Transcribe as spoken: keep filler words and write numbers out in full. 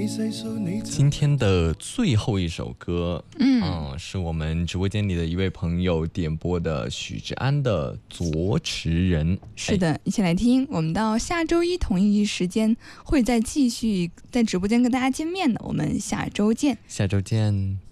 今天的最后一首歌， 嗯、 呃、是我们直播间里的一位朋友点播的许志安的《左齿人》。 是的，一起来听。我们到下周一同一时间会再继续在直播间跟大家见面的，我们下周见。 下周见。